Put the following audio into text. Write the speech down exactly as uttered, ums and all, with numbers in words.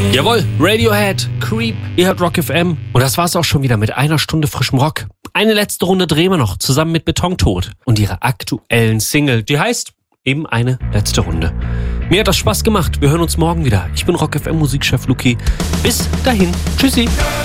Jawohl, Radiohead, Creep, ihr hört Rock F M. Und das war's auch schon wieder mit einer Stunde frischem Rock. Eine letzte Runde drehen wir noch, zusammen mit Betontod und ihrer aktuellen Single. Die heißt eben eine letzte Runde. Mir hat das Spaß gemacht. Wir hören uns morgen wieder. Ich bin Rock F M Musikchef Luki. Bis dahin. Tschüssi.